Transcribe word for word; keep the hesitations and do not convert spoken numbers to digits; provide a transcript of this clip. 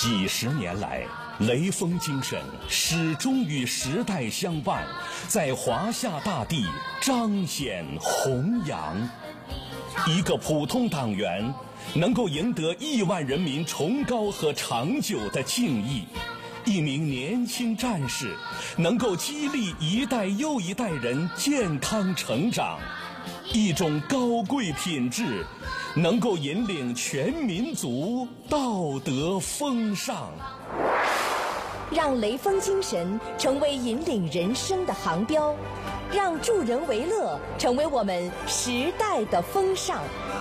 几十年来，雷锋精神始终与时代相伴，在华夏大地彰显弘扬。一个普通党员能够赢得亿万人民崇高和长久的敬意，一名年轻战士能够激励一代又一代人健康成长，一种高贵品质能够引领全民族道德风尚。 让雷锋精神成为引领人生的航标，让助人为乐成为我们时代的风尚。